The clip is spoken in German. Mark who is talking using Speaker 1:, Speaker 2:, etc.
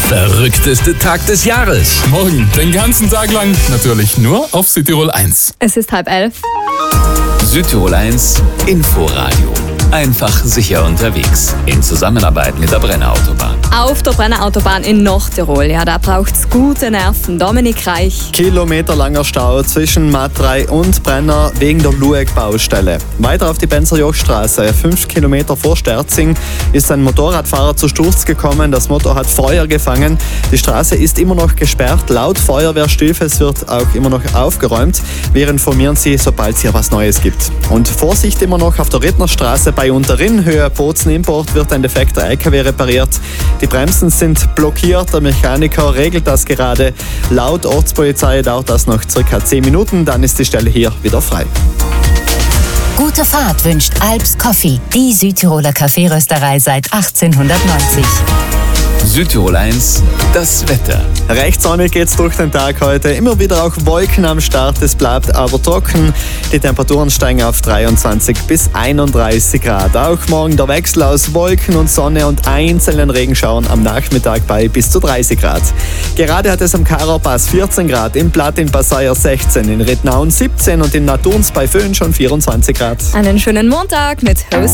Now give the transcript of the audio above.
Speaker 1: verrückteste Tag des Jahres.
Speaker 2: Morgen den ganzen Tag lang natürlich nur auf Südtirol 1.
Speaker 3: Es ist 10:30.
Speaker 1: Südtirol 1 Inforadio. Einfach sicher unterwegs. In Zusammenarbeit mit der Brenner Autobahn.
Speaker 3: Auf der Brenner Autobahn in Nordtirol, ja, da braucht's gute Nerven. Dominik Reich.
Speaker 4: Kilometerlanger Stau zwischen Matrei und Brenner wegen der Lueg-Baustelle. Weiter auf die Benzer-Joch-Straße, 5 Kilometer vor Sterzing, ist ein Motorradfahrer zu Sturz gekommen. Das Motor hat Feuer gefangen. Die Straße ist immer noch gesperrt. Laut Feuerwehrstillfest wird auch immer noch aufgeräumt. Wir informieren Sie, sobald es hier was Neues gibt. Und Vorsicht immer noch auf der Rittnerstraße bei Unterrinn, Höhe Bozen-Import, wird ein defekter LKW repariert. Die Bremsen sind blockiert, der Mechaniker regelt das gerade. Laut Ortspolizei dauert das noch ca. 10 Minuten, dann ist die Stelle hier wieder frei.
Speaker 5: Gute Fahrt wünscht Alps Coffee, die Südtiroler Kaffeerösterei seit 1890.
Speaker 1: Südtirol 1, das Wetter.
Speaker 4: Recht sonnig geht's durch den Tag heute. Immer wieder auch Wolken am Start. Es bleibt aber trocken. Die Temperaturen steigen auf 23 bis 31 Grad. Auch morgen der Wechsel aus Wolken und Sonne und einzelnen Regenschauern am Nachmittag bei bis zu 30 Grad. Gerade hat es am Karaupass 14 Grad, im Platt in Passeier 16, in Rittnauen 17 und in Naturns bei Föhn schon 24 Grad.
Speaker 3: Einen schönen Montag mit Host